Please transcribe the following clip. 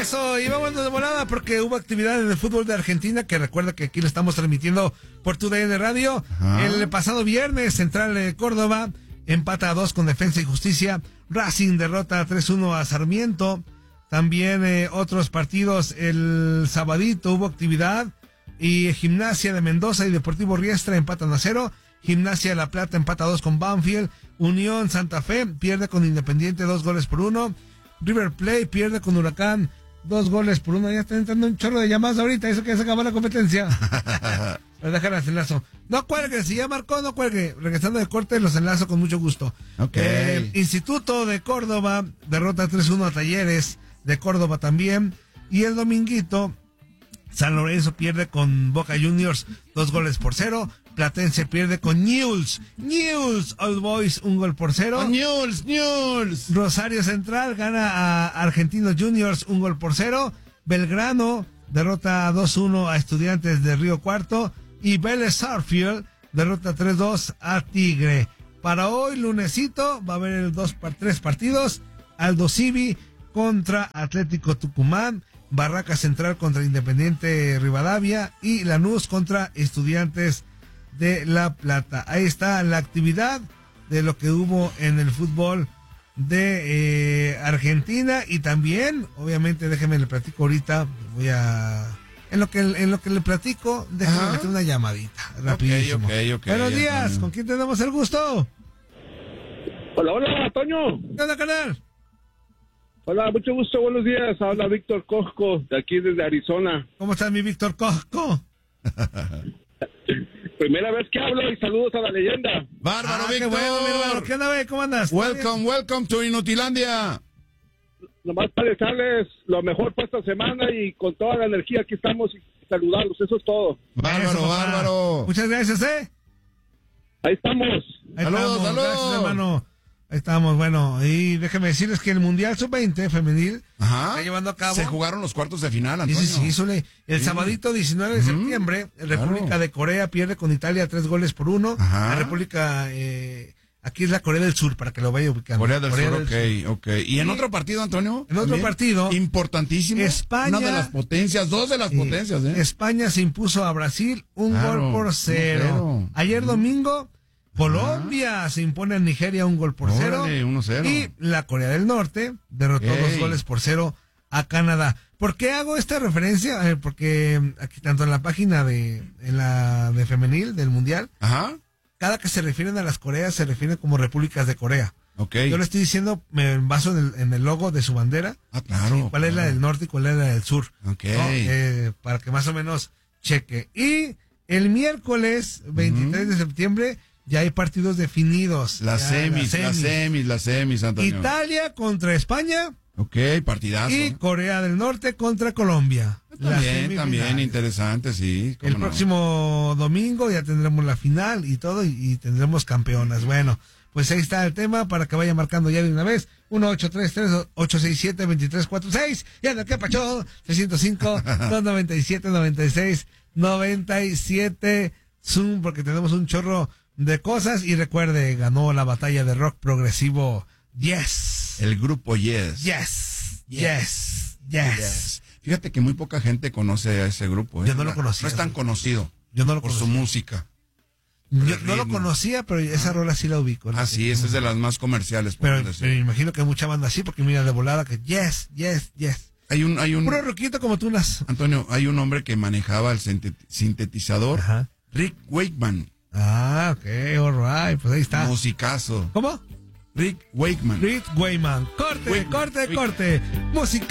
Eso, y vamos de volada porque hubo actividad en el fútbol de Argentina, que recuerda que aquí lo estamos transmitiendo por TUDN Radio. Ajá. El pasado viernes, Central de Córdoba empata a 2 con Defensa y Justicia. Racing derrota 3-1 a Sarmiento. También otros partidos, el sabadito hubo actividad. Y Gimnasia de Mendoza y Deportivo Riestra empatan a 0. Gimnasia de La Plata empata a 2 con Banfield. Unión Santa Fe pierde con Independiente 2-1. River Plate pierde con Huracán 2-1. Ya está entrando un chorro de llamadas ahorita, eso que se acabó la competencia. Pero déjala el enlazo. No cuelgue, si ya marcó, no cuelgue. Regresando de corte, los enlazo con mucho gusto. Okay. Instituto de Córdoba derrota 3-1 a Talleres de Córdoba también. Y el dominguito, San Lorenzo pierde con Boca Juniors 2-0. Platense pierde con Newell's Old Boys 1-0. Oh, Newell's. Rosario Central gana a Argentinos Juniors 1-0. Belgrano derrota 2-1 a Estudiantes de Río Cuarto. Y Vélez Sarsfield derrota 3-2 a Tigre. Para hoy, lunesito, va a haber 3 partidos. Aldo Civi contra Atlético Tucumán. Barraca Central contra Independiente Rivadavia. Y Lanús contra Estudiantes de La Plata. Ahí está la actividad de lo que hubo en el fútbol de Argentina. Y también, obviamente, déjeme le platico ahorita. En lo que le platico, déjeme meter una llamadita rapidísimo. Okay, Buenos días, Antonio. ¿Con quién tenemos el gusto? Hola, Toño. ¿Qué onda, canal? Hola, mucho gusto, buenos días. Habla Víctor Cosco, de aquí desde Arizona. ¿Cómo está mi Víctor Cosco? Primera vez que hablo y saludos a la leyenda. Bárbaro, Víctor. Qué bueno, mi hermano. ¿Qué onda, güey? ¿Cómo andas? Welcome to Inutilandia. Nomás para desearles lo mejor para esta semana y con toda la energía aquí estamos y saludarlos, eso es todo. Bárbaro. Muchas gracias, Ahí estamos. Saludos. Gracias, hermano. Ahí estamos, bueno, y déjeme decirles que el Mundial Sub-20 femenil está llevando a cabo. Se jugaron los cuartos de final, Antonio. Sí, el sabadito 19 de septiembre, República de Corea pierde con Italia 3-1. La República, aquí es la Corea del Sur, para que lo vaya ubicando. Corea del Sur, ok. ¿Y en otro partido, Antonio? En otro partido. Importantísimo. España. Una de las potencias, 2 de las potencias, España se impuso a Brasil 1-0. Ayer domingo, Colombia se impone a Nigeria 1-0. 1-0. Y la Corea del Norte derrotó 2-0 a Canadá. ¿Por qué hago esta referencia? Porque aquí tanto en la página de femenil del Mundial, cada que se refieren a las Coreas se refieren como repúblicas de Corea. Okay. Yo le estoy diciendo, me baso en el logo de su bandera. Claro. ¿Cuál es la del norte y cuál es la del sur? Okay. ¿No? Para que más o menos cheque. Y el miércoles 23 de septiembre ya hay partidos definidos. Las semis, Antonio. Italia contra España. Ok, partidazo. Y Corea del Norte contra Colombia. También interesante, sí. El próximo domingo ya tendremos la final y todo, y tendremos campeonas. Bueno, pues ahí está el tema para que vaya marcando ya de una vez. 1-833-867-2346. Y anda, ¿qué pacho? 605-297-96-97. Zoom, porque tenemos un chorro de cosas. Y recuerde, ganó la batalla de rock progresivo Yes. El grupo Yes. Yes. Fíjate que muy poca gente conoce a ese grupo. Yo no lo conocía. No es tan conocido. Yo no lo por conocía. su música. Yo no lo conocía, pero esa rola sí la ubico, ¿no? Sí, esa es de las más comerciales. Pero imagino que hay mucha banda así, porque mira, de volada que Yes. Hay un puro roquito como tú, Antonio, hay un hombre que manejaba el sintetizador. Rick Wakeman. Ok, alright, pues ahí está. Musicazo. ¿Cómo? Rick Wakeman. Corte. Música.